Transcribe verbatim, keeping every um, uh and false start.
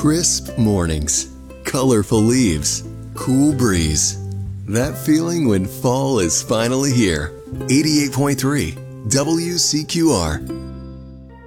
Crisp mornings, colorful leaves, cool breeze. That feeling when fall is finally here. eighty-eight point three W C Q R.